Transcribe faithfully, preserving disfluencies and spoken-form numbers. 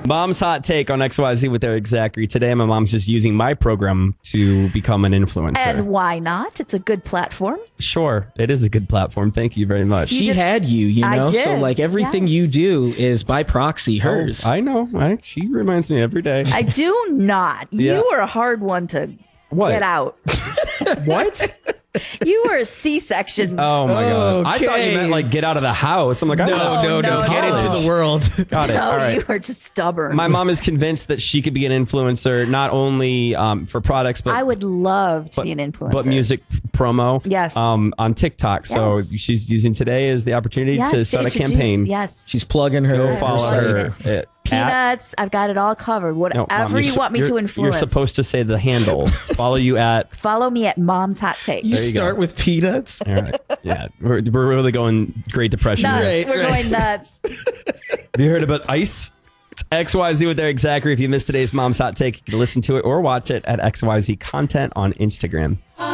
Mom's hot take on X Y Z with Eric Zachary. Today, my mom's just using my program to become an influencer. And why not? It's a good platform. Sure, it is a good platform. Thank you very much. She did- had you, you I know? did. So, like, everything Yes. you do is by proxy hers. Oh, I know. I, she reminds me every day. I do not. Yeah. You were a hard one to What? get out. What? You were a C-section. Oh my god! I thought you Okay. meant like get out of the house. I'm like, I no, thought- no, no, no, Get no. into the world. got it. no, All right. you are just stubborn. My mom is convinced that she could be an influencer, not only um, for products, but I would love to but, be an influencer. but music promo. Yes. Um, on TikTok. So Yes. she's using today as the opportunity Yes, to start a introduce- campaign. Yes. She's plugging her. Go follow site. her. At, Peanuts. I've got it all covered. no, Whatever Mom, you're you su- want me you're- to influence. You're supposed to say the handle. Follow you at. Follow me at Mom's Hot Take. You There you start go. with peanuts. All right. Yeah, we're, we're really going Great Depression Nuts. here. Right, We're right. going nuts. Have you heard about ICE? It's X Y Z with Eric Zachary. If you missed today's Mom's Hot Take, you can listen to it or watch it at X Y Z Content on Instagram.